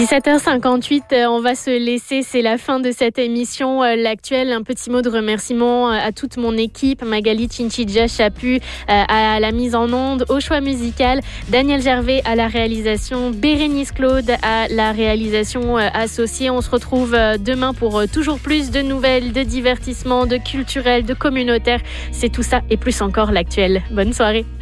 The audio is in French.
17h58, on va se laisser, c'est la fin de cette émission. L'actuel, un petit mot de remerciement à toute mon équipe, Magali Chinchidja Chapu à la mise en onde, au choix musical, Daniel Gervais à la réalisation, Bérénice Claude à la réalisation associée. On se retrouve demain pour toujours plus de nouvelles, de divertissements, de culturels, de communautaires. C'est tout ça et plus encore l'actuel. Bonne soirée.